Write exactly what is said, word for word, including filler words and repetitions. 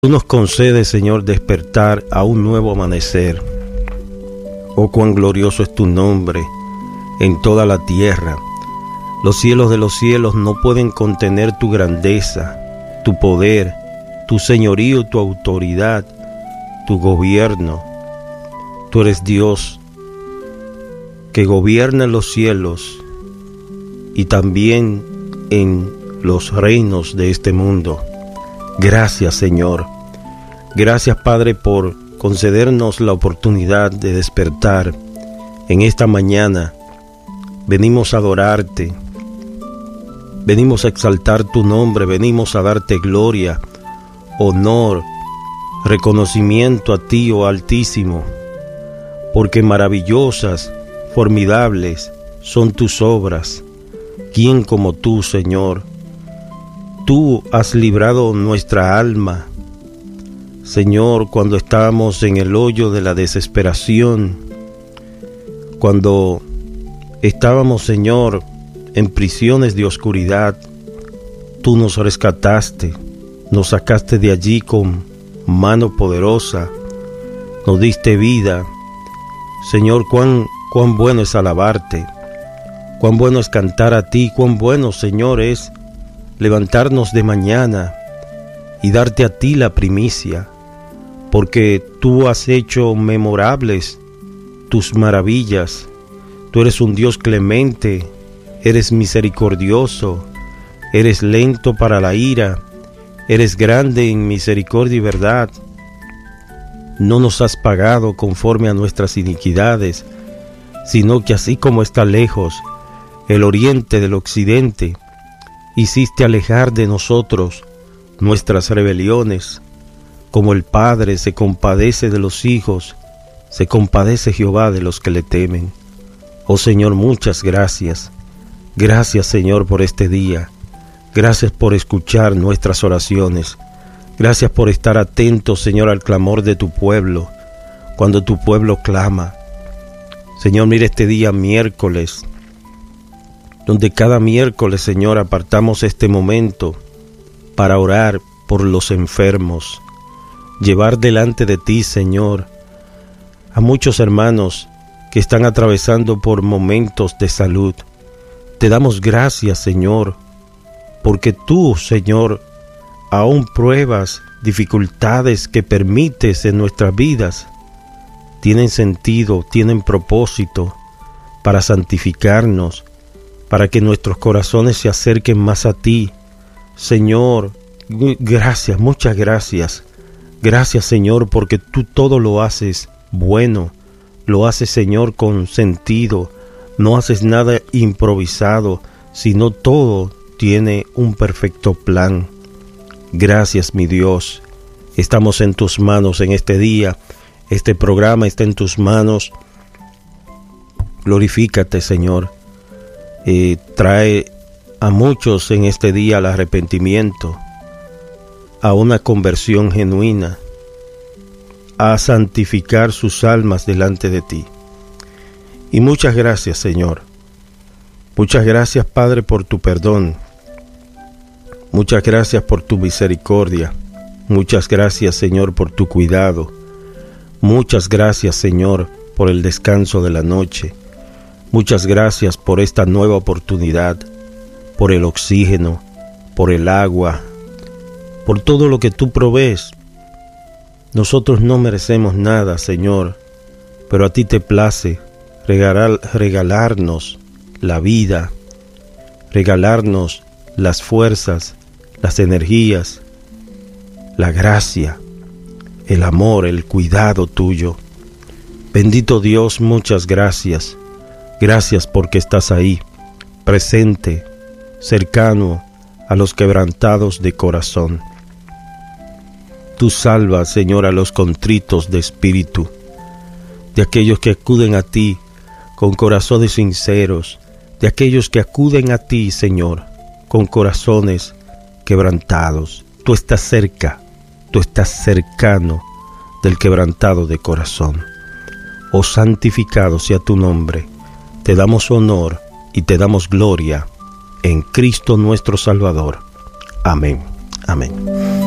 Tú nos concedes, Señor, despertar a un nuevo amanecer. Oh, cuán glorioso es tu nombre en toda la tierra. Los cielos de los cielos no pueden contener tu grandeza, tu poder, tu señorío, tu autoridad, tu gobierno. Tú eres Dios que gobierna en los cielos y también en los reinos de este mundo. Gracias, Señor. Gracias, Padre, por concedernos la oportunidad de despertar en esta mañana. Venimos a adorarte, venimos a exaltar tu nombre, venimos a darte gloria, honor, reconocimiento a ti, oh Altísimo, porque maravillosas, formidables son tus obras. ¿Quién como tú, Señor? Tú has librado nuestra alma, Señor, cuando estábamos en el hoyo de la desesperación, cuando estábamos, Señor, en prisiones de oscuridad. Tú nos rescataste, nos sacaste de allí con mano poderosa, nos diste vida. Señor, cuán, cuán bueno es alabarte, cuán bueno es cantar a ti, cuán bueno, Señor, es levantarnos de mañana y darte a ti la primicia, porque tú has hecho memorables tus maravillas. Tú eres un Dios clemente, eres misericordioso, eres lento para la ira, eres grande en misericordia y verdad. No nos has pagado conforme a nuestras iniquidades, sino que así como está lejos el oriente del occidente, hiciste alejar de nosotros nuestras rebeliones. Como el Padre se compadece de los hijos, se compadece Jehová de los que le temen. Oh Señor, muchas gracias. Gracias, Señor, por este día. Gracias por escuchar nuestras oraciones. Gracias por estar atentos, Señor, al clamor de tu pueblo, cuando tu pueblo clama. Señor, mira este día miércoles, donde cada miércoles, Señor, apartamos este momento para orar por los enfermos, llevar delante de ti, Señor, a muchos hermanos que están atravesando por momentos de salud. Te damos gracias, Señor, porque tú, Señor, aún pruebas, dificultades que permites en nuestras vidas, tienen sentido, tienen propósito para santificarnos, para que nuestros corazones se acerquen más a ti. Señor, gracias, muchas gracias. Gracias, Señor, porque tú todo lo haces bueno, lo haces, Señor, con sentido, no haces nada improvisado, sino todo tiene un perfecto plan. Gracias, mi Dios. Estamos en tus manos en este día, este programa está en tus manos. Glorifícate, Señor. Eh, trae a muchos en este día al arrepentimiento, a una conversión genuina, a santificar sus almas delante de ti. Y muchas gracias, Señor. Muchas gracias, Padre, por tu perdón. Muchas gracias por tu misericordia. Muchas gracias, Señor, por tu cuidado. Muchas gracias, Señor, por el descanso de la noche. Muchas gracias por esta nueva oportunidad, por el oxígeno, por el agua, por todo lo que tú provees. Nosotros no merecemos nada, Señor, pero a ti te place regalar, regalarnos la vida, regalarnos las fuerzas, las energías, la gracia, el amor, el cuidado tuyo. Bendito Dios, muchas gracias. Gracias porque estás ahí, presente, cercano a los quebrantados de corazón. Tú salvas, Señor, a los contritos de espíritu, de aquellos que acuden a ti con corazones sinceros, de aquellos que acuden a ti, Señor, con corazones quebrantados. Tú estás cerca, tú estás cercano del quebrantado de corazón. Oh, santificado sea tu nombre. Te damos honor y te damos gloria en Cristo nuestro Salvador. Amén. Amén.